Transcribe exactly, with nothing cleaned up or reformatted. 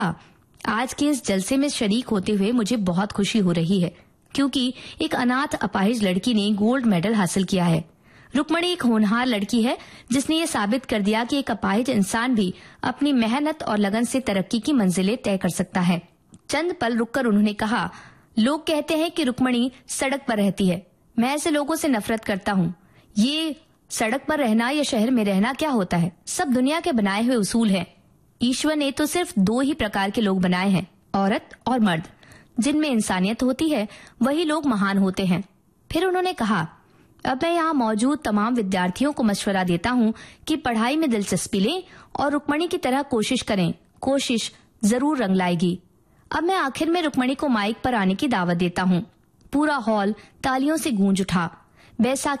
आज के इस जलसे में शरीक होते हुए मुझे बहुत खुशी हो रही है, क्योंकि एक अनाथ अपाहिज लड़की ने गोल्ड मेडल हासिल किया है। रुक्मणी एक होनहार लड़की है जिसने ये साबित कर दिया कि एक अपाहिज इंसान भी अपनी मेहनत और लगन से तरक्की की मंजिलें तय कर सकता है। चंद पल रुककर उन्होंने कहा, लोग कहते हैं कि रुक्मणी सड़क पर रहती है। मैं ऐसे लोगों से नफरत करता हूँ। ये सड़क पर रहना या शहर में रहना क्या होता है? सब दुनिया के बनाए हुए उसूल हैं। ईश्वर ने तो सिर्फ दो ही प्रकार के लोग बनाए हैं, औरत और मर्द। जिनमें इंसानियत होती है वही लोग महान होते हैं। फिर उन्होंने कहा, अब मैं यहाँ मौजूद तमाम विद्यार्थियों को मशवरा देता हूँ कि पढ़ाई में दिलचस्पी लें और रुक्मणी की तरह कोशिश करें। कोशिश जरूर रंग लाएगी। अब मैं आखिर में रुक्मणी को माइक पर आने की दावत देता हूँ। पूरा हॉल तालियों से गूंज उठा। बैसाखी